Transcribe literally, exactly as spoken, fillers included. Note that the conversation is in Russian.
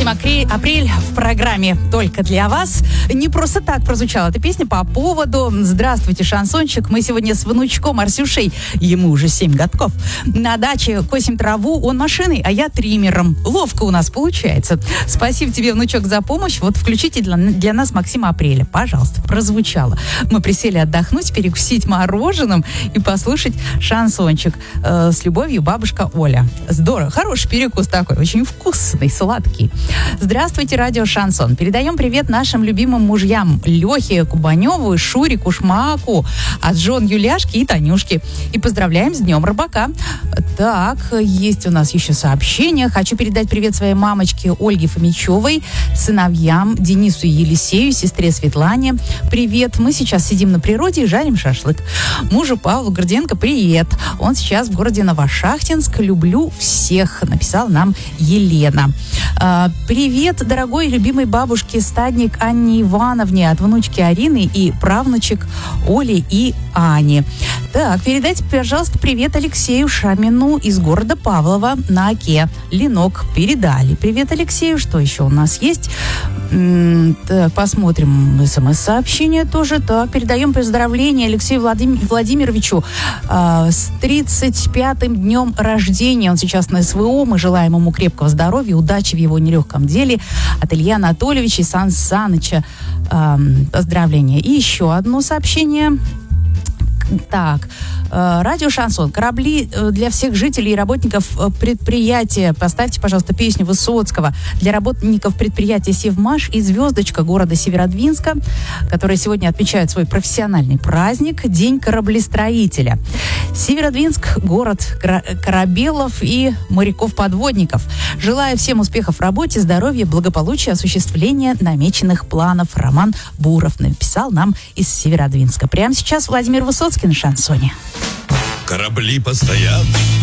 апрель в программе «Только для вас». Не просто так прозвучала эта песня по поводу «Здравствуйте, шансончик». Мы сегодня с внучком Арсюшей, ему уже семь годков, на даче косим траву, он машиной, а я триммером. Ловко у нас получается. Спасибо тебе, внучок, за помощь. Вот включите для, для нас Максима Апреля. Пожалуйста, прозвучало. Мы присели отдохнуть, перекусить мороженым и послушать шансончик. Э, с любовью, бабушка Оля. Здорово. Хороший перекус такой, очень вкусный, сладкий. Здравствуйте, радио Шансон. Передаем привет нашим любимым мужьям Лехе Кубаневу, Шурику Шмаку, от жен Юляшки и Танюшки. И поздравляем с Днем Рыбака. Так, есть у нас еще сообщения. Хочу передать привет своей мамочке Ольге Фомичевой, сыновьям Денису и Елисею, сестре Светлане. Привет. Мы сейчас сидим на природе и жарим шашлык. Мужу Павлу Горденко привет. Он сейчас в городе Новошахтинск. Люблю всех, написала нам Елена. А, привет, дорогой и любимой бабушке стадник Анне Ивановне от внучки Арины и правнучек Оли и Ани. Так, передайте, пожалуйста, привет Алексею Шамину из города Павлова на Оке. Ленок передали. Привет Алексею. Что еще у нас есть? М-м, так, посмотрим смс-сообщение тоже. Так, передаем поздравления Алексею Владим... Владимировичу э, с тридцать пятым днем рождения. Он сейчас на СВО. Мы желаем ему крепкого здоровья, удачи в его нелегком деле. От Ильи Анатольевича и Сан Саныча э, поздравления. И еще одно сообщение. Так, э, радио Шансон. Корабли э, для всех жителей и работников э, предприятия. Поставьте, пожалуйста, песню Высоцкого для работников предприятия «Севмаш» и «Звездочка» города Северодвинска, которые сегодня отмечают свой профессиональный праздник — День кораблестроителя. Северодвинск — город кор- корабелов и моряков-подводников. Желаю всем успехов в работе, здоровья, благополучия, осуществления намеченных планов. Роман Буров написал нам из Северодвинска. Прямо сейчас Владимир Высоцкий на шансоне. Корабли постоят